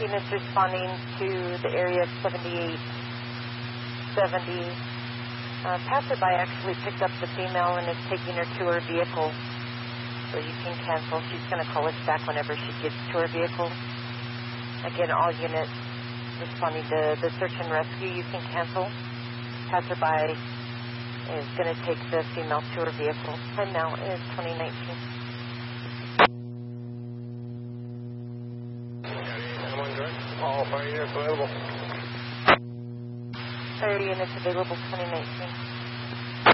units responding to the area of 7870. Passerby actually picked up the female and is taking her to her vehicle. So you can cancel. She's going to call us back whenever she gets to her vehicle. Again, all units responding to the search and rescue, you can cancel. Passerby is going to take the female to her vehicle. Time now is 2019. 1 direct. All fire units available. Fire units available 2019.